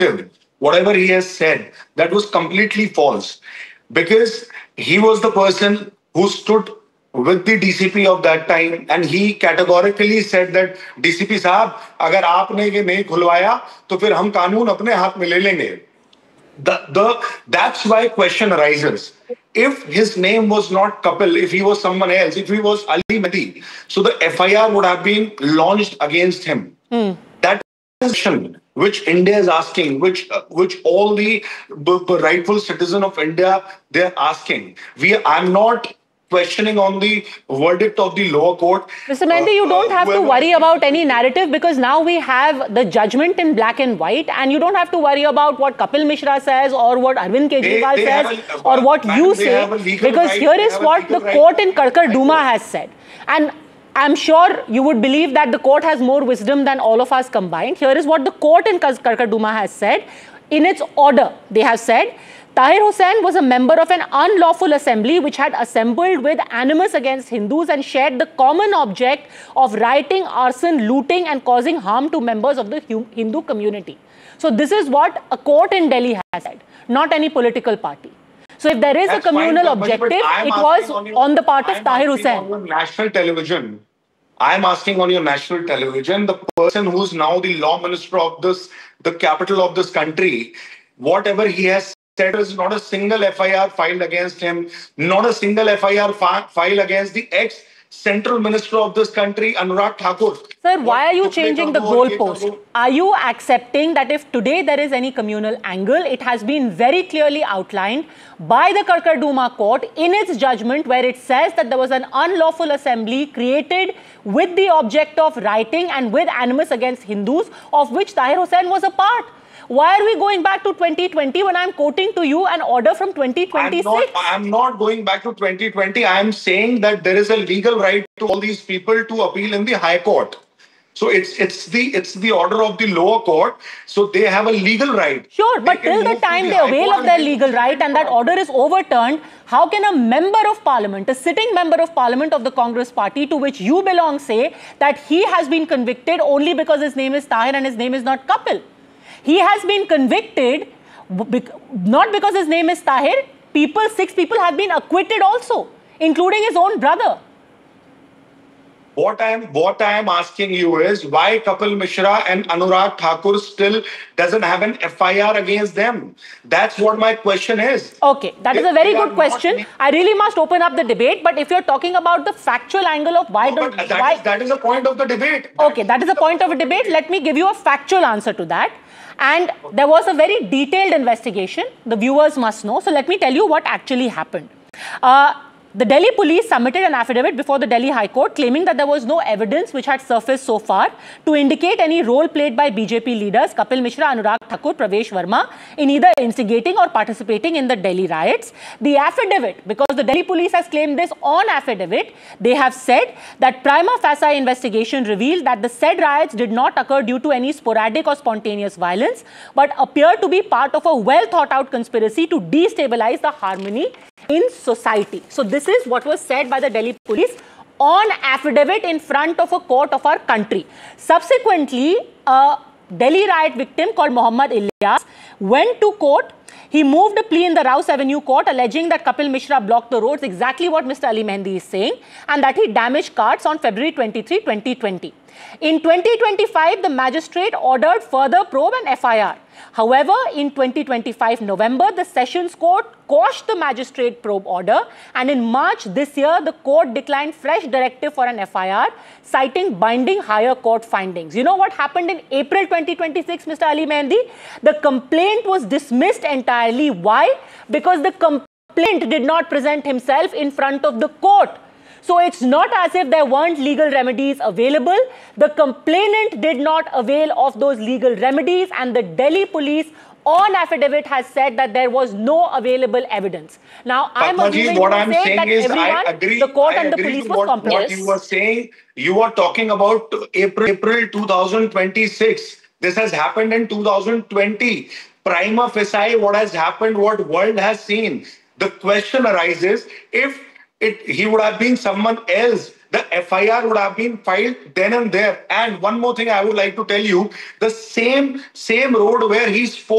whatever he has said, that was completely false. Because he was the person who stood with the DCP of that time, and he categorically said that DCP साहब अगर आपने ये नहीं खुलवाया तो फिर हम कानून अपने हाथ में ले लेंगे. That's why question arises. If his name was not Kapil, if he was someone else, if he was Ali Mehdi, so the FIR would have been launched against him. That is the question which India is asking, which all the rightful citizen of India, they're asking. I'm not questioning on the verdict of the lower court. Mr. Mehndi, you don't have to worry about any narrative, because now we have the judgment in black and white, and you don't have to worry about what Kapil Mishra says or what Arvind Kejriwal says or what you say, because here is what the court in Karkarduma has said. And I'm sure you would believe that the court has more wisdom than all of us combined. Here is what the court in Karkarduma has said. In its order, they have said, Tahir Hussain was a member of an unlawful assembly which had assembled with animus against Hindus and shared the common object of rioting, arson, looting and causing harm to members of the Hindu community. So this is what a court in Delhi has said, not any political party. So if there is a communal objective, it was on the part of Tahir Hussain. On national television, I'm asking on your national television, the person who's now the law minister of the capital of this country, whatever he has said, is not a single FIR filed against him, not a single FIR filed against the ex-central minister of this country, Anurag Thakur. Sir, why are you changing the goalpost? Are you accepting that if today there is any communal angle, it has been very clearly outlined by the Karkarduma court in its judgment, where it says that there was an unlawful assembly created with the object of rioting and with animus against Hindus, of which Tahir Hussain was a part? Why are we going back to 2020 when I'm quoting to you an order from 2026? I'm not going back to 2020. I'm saying that there is a legal right to all these people to appeal in the High Court. So it's the order of the lower court. So they have a legal right. Sure, but till the time they avail of their legal right and that order is overturned, how can a member of parliament, a sitting member of parliament of the Congress party to which you belong, say that he has been convicted only because his name is Tahir and his name is not Kapil? He has been convicted not because his name is Tahir. 6 people have been acquitted also, including his own brother. What I am asking you is why Kapil Mishra and Anurag Thakur still doesn't have an FIR against them. That's what my question is. Okay, that is a very good question. I really must open up the debate, but if you're talking about the factual angle of that is the point of the debate. Okay, that is the point of a debate. Let me give you a factual answer to that. And there was a very detailed investigation, the viewers must know. So let me tell you what actually happened. The Delhi police submitted an affidavit before the Delhi High Court claiming that there was no evidence which had surfaced so far to indicate any role played by BJP leaders Kapil Mishra, Anurag Thakur, Pravesh Verma in either instigating or participating in the Delhi riots. The affidavit, because the Delhi police has claimed this on affidavit, they have said that prima facie investigation revealed that the said riots did not occur due to any sporadic or spontaneous violence, but appear to be part of a well thought out conspiracy to destabilize the harmony in society. So this is what was said by the Delhi police on affidavit in front of a court of our country. Subsequently, a Delhi riot victim called Mohammad Ilyas went to court. He moved a plea in the Rouse Avenue court alleging that Kapil Mishra blocked the roads, exactly what Mr. Ali Mehndi is saying, and that he damaged carts on February 23, 2020. In 2025, the magistrate ordered further probe and FIR. However, in 2025 November, the Sessions Court quashed the magistrate probe order, and in March this year, the court declined fresh directive for an FIR, citing binding higher court findings. You know what happened in April 2026, Mr. Ali Mehndi? The complaint was dismissed entirely. Why? Because the complainant did not present himself in front of the court. So it's not as if there weren't legal remedies available. The complainant did not avail of those legal remedies, and the Delhi police on affidavit has said that there was no available evidence. Now, I'm assuming what I'm saying that is everyone, I agree, the court and the agree police to was compliant. what you were saying. You are talking about April 2026. This has happened in 2020. Prima facie, what has happened, what world has seen. The question arises, if he would have been someone else the FIR would have been filed then and there. And one more thing I would like to tell you, the same road where he's